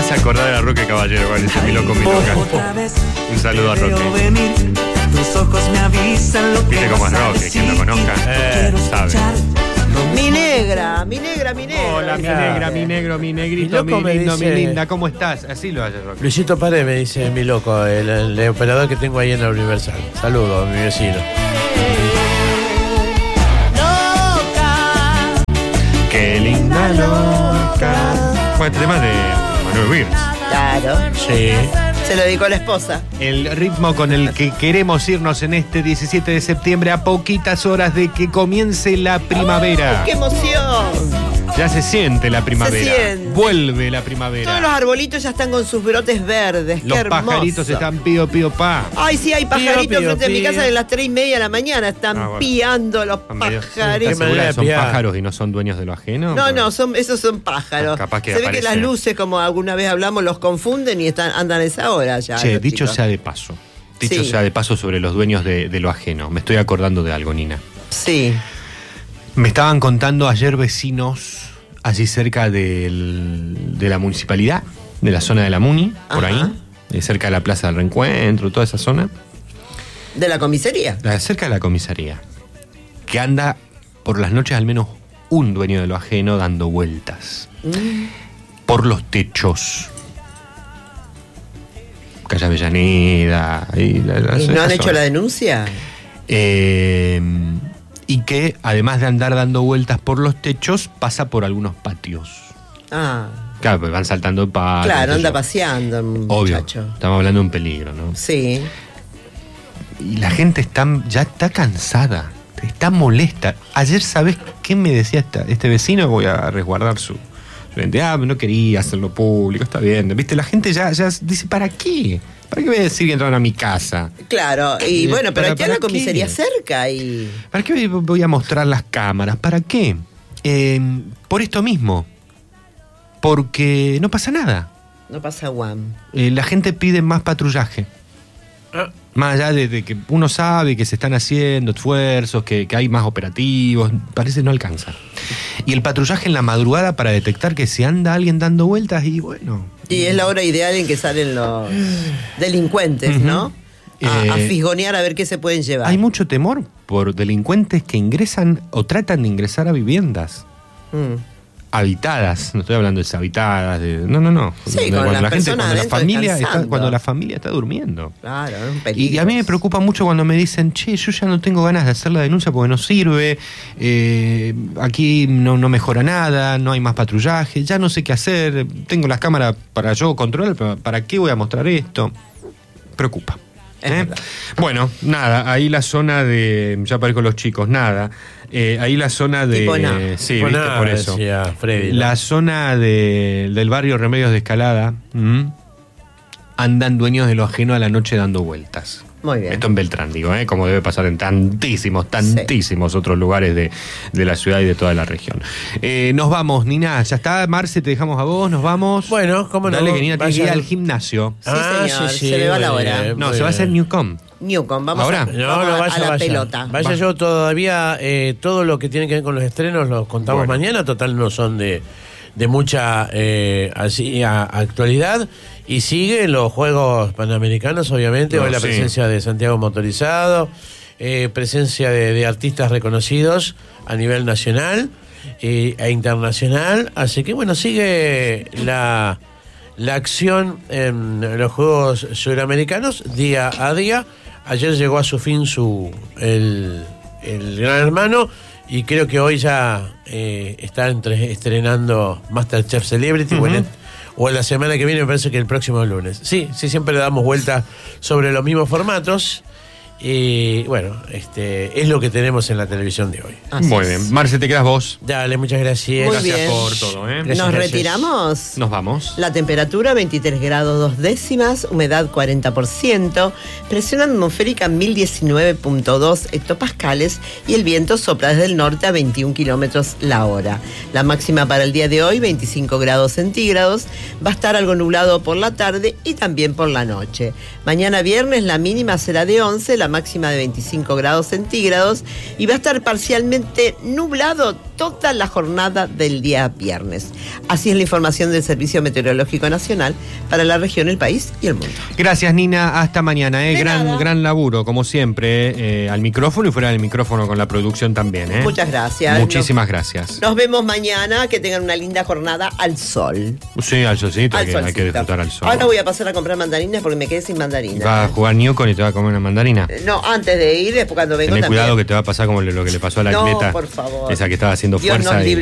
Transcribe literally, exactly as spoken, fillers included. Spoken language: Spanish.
hace acordar a Roque Caballero con ese mi loco, mi loca. Un saludo a Roque. Viste cómo es Roque, quien lo conozca eh, sabe. Mi negra, mi negra, mi negra. Hola, mi negra, mi negro, mi negrito, mi, mi lindo, dice, mi linda. ¿Cómo estás? Así lo hace Roque. Luisito Paredes me dice mi loco, el, el operador que tengo ahí en la Universal. Saludos a mi vecino. Loca. Qué linda loca. Bueno, este tema es de Manuel Wills. Claro. Sí. Se lo dedicó a la esposa. El ritmo con el que queremos irnos en este diecisiete de septiembre, a poquitas horas de que comience la primavera. ¡Oh, qué emoción! Ya se siente la primavera. Se siente. Vuelve la primavera. Todos los arbolitos ya están con sus brotes verdes. Los qué hermoso. pajaritos están pío, pío, pa. Ay, sí, hay pajaritos Pío, pío, frente a mi pío. casa de las tres y media de la mañana. Están Ah, bueno. piando los Están medio- pajaritos. ¿Estás segura que son Piar. pájaros y no son dueños de lo ajeno? No, Porque- no, son, esos son pájaros. Ah, capaz que Se ve aparece. que las luces, como alguna vez hablamos, los confunden y están, andan a esa hora ya. Che, los dicho chicos. sea de paso. Dicho Sí. sea de paso sobre los dueños de, de lo ajeno. Me estoy acordando de algo, Nina. Sí. Me estaban contando ayer vecinos allí cerca del- de la municipalidad, de la zona de la Muni, por Ajá. ahí, eh, cerca de la Plaza del Reencuentro, toda esa zona, ¿De la comisaría? eh, cerca de la comisaría, que anda por las noches al menos un dueño de lo ajeno dando vueltas por los techos. Calle Avellaneda. Ahí, la- la- ¿Y no esa han hecho zona. la denuncia? Eh, y que además de andar dando vueltas por los techos, pasa por algunos patios. Ah, Claro, pues van saltando patios. claro, anda eso. paseando, Obvio, muchacho. estamos hablando de un peligro, ¿no? Sí. Y la gente está, ya está cansada, está molesta. Ayer, ¿sabes qué me decía esta- este vecino? Voy a resguardar su, su identidad. Ah, no quería hacerlo público, está bien. ¿Viste? La gente ya, ya dice, ¿para qué? ¿Para qué voy a decir que entraron a mi casa? Claro, y Eh, bueno, pero ¿para- está para la comisaría qué? cerca y... ¿Para qué voy a mostrar las cámaras? ¿Para qué? Eh, por esto mismo. Porque no pasa nada. No pasa guam. Eh, la gente pide más patrullaje. Ah. Más allá de, de que uno sabe que se están haciendo esfuerzos, que, que hay más operativos, parece no alcanza. Y el patrullaje en la madrugada para detectar que se anda alguien dando vueltas y bueno... Y es la hora ideal en que salen los delincuentes, Ujú. ¿no? A, Eh, a fisgonear a ver qué se pueden llevar. Hay mucho temor por delincuentes que ingresan o tratan de ingresar a viviendas Mm. habitadas, no estoy hablando de deshabitadas, de, no, no, no. Sí, Cuando con la las gente, personas cuando la adentro familia está, descansando. cuando la familia está durmiendo. Claro, es un peligro. Y a mí me preocupa mucho cuando me dicen, che, yo ya no tengo ganas de hacer la denuncia porque no sirve, eh, aquí no, no mejora nada, no hay más patrullaje, ya no sé qué hacer, tengo las cámaras para yo controlar, pero ¿para qué voy a mostrar esto? Preocupa. Es ¿eh? verdad. Bueno, nada, ahí la zona de, ya aparezco los chicos, nada, eh, ahí la zona de... Tipo nada. Sí, Tipo viste, nada, por eso. decía Freddy, ¿no? La zona de, del barrio Remedios de Escalada, ¿m? andan dueños de lo ajeno a la noche dando vueltas. Muy bien. Esto en Beltrán, digo, ¿eh? Como debe pasar en tantísimos, tantísimos otros lugares de, de la ciudad y de toda la región. Eh, nos vamos, Nina, ya está, Marce, te dejamos a vos, nos vamos. Bueno, cómo no. Dale, que Nina tiene que ir Vayan- al gimnasio. Sí, señor, se le va la hora. bien, No, muy se va a hacer bien. Newcom. Newcom, vamos ¿Ahora? a, No, vamos no, a- vaya, a la vaya. pelota. Vaya Va. yo todavía, eh, todo lo que tiene que ver con los estrenos lo contamos Bueno. mañana, total no son de, de mucha eh, así, a- actualidad. Y siguen los Juegos Panamericanos, obviamente, No, hoy la sí. presencia de Santiago Motorizado, eh, presencia de, de artistas reconocidos a nivel nacional eh, e internacional. Así que bueno, sigue la... La acción en los Juegos Sudamericanos día a día. Ayer llegó a su fin su el, el Gran Hermano y creo que hoy ya eh, está entre, estrenando MasterChef Celebrity o, en el- o en la semana que viene, me parece que el próximo lunes. Sí, sí, siempre le damos vuelta sobre los mismos formatos. Y bueno, este es lo que tenemos en la televisión de hoy. Así Muy es. bien. Marce, te quedas vos. Dale, muchas gracias. Muy Gracias bien. por todo, ¿eh? Gracias, Nos gracias. retiramos. Nos vamos. La temperatura veintitrés grados dos décimas, humedad cuarenta por ciento, presión atmosférica mil diecinueve punto dos hectopascales y el viento sopla desde el norte a veintiún kilómetros la hora. La máxima para el día de hoy, veinticinco grados centígrados, va a estar algo nublado por la tarde y también por la noche. Mañana viernes la mínima será de once, la máxima de veinticinco grados centígrados y va a estar parcialmente nublado toda la jornada del día viernes. Así es la información del Servicio Meteorológico Nacional para la región, el país y el mundo. Gracias, Nina. Hasta mañana. ¿eh? De Gran, nada. gran laburo, como siempre, eh, al micrófono y fuera del micrófono con la producción también. ¿eh? Muchas gracias. Muchísimas nos, gracias. Nos vemos mañana. Que tengan una linda jornada al sol. Sí, al solcito, Al hay, que, hay que solcito. disfrutar al sol. Ahora voy a pasar a comprar mandarinas porque me quedé sin mandarinas. Va a jugar Newcon y te va a comer una mandarina. Eh, No, antes de ir, después cuando vengo Tené también. cuidado que te va a pasar como lo que le pasó a la No, atleta. por favor. Esa que estaba haciendo Dios fuerza. nos y- libre.